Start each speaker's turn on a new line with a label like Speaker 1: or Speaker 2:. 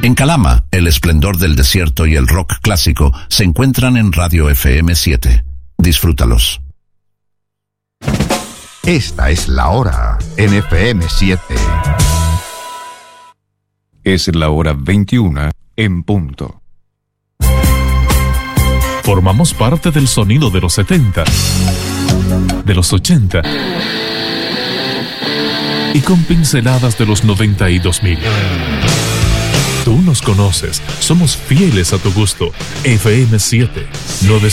Speaker 1: En Calama, el esplendor del desierto y el rock clásico se encuentran en Radio FM 7. Disfrútalos.
Speaker 2: Esta es la hora en FM 7.
Speaker 3: Es la hora 21 en punto.
Speaker 4: Formamos parte del sonido de los 70, de los 80 y con pinceladas de los 90 y 2000. Tú nos conoces, somos fieles a tu gusto. FM 7, 900